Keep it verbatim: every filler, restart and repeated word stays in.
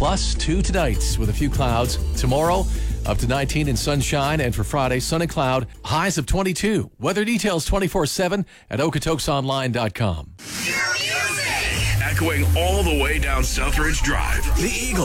plus two tonight with a few clouds. Tomorrow, up to nineteen and sunshine. And for Friday, sun and cloud, highs of twenty-two. Weather details twenty-four seven at okotoks online dot com. Echoing all the way down Southridge Drive, the Eagle.